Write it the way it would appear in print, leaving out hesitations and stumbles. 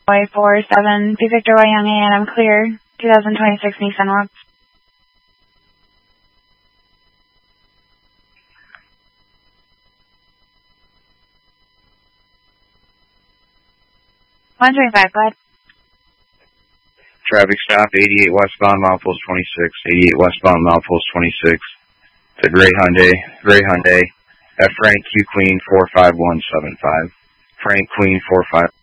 Y47, P Victor Y Young A, and I'm clear. 2026 Nissan Rogue. $125, go ahead. Traffic stop, 88 westbound, milepost 26. 88 westbound, milepost 26. It's a gray Hyundai. F Frank Q Queen 45175. Frank Queen 45.